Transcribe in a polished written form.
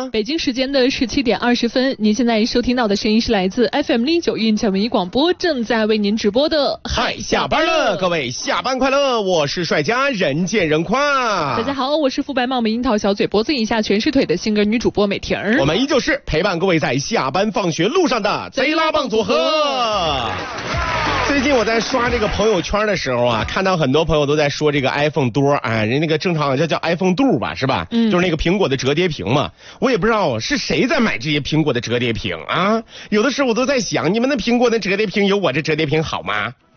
北京时间的17点20分，您现在收听到的声音是来自 FM09韵强文艺广播，正在为您直播的嗨，下班了，各位下班快乐！我是帅家人见人夸。 大家好，我是肤白貌美樱桃小嘴脖子以下全是腿的性格女主播美婷儿。 我们依旧是陪伴各位在下班放学路上的贼拉棒组合。最近我在刷这个朋友圈的时候啊，看到很多朋友都在说这个 iPhone 多啊，人那个正常叫 iPhone 度吧，是吧？就是那个苹果的折叠屏嘛。我也不知道是谁在买这些苹果的折叠屏啊。有的时候我都在想，你们的苹果的折叠屏有我这折叠屏好吗？